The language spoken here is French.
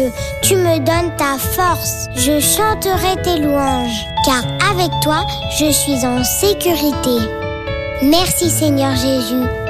Dieu. Tu me donnes ta force. Je chanterai tes louanges, car avec toi, je suis en sécurité. Merci Seigneur Jésus.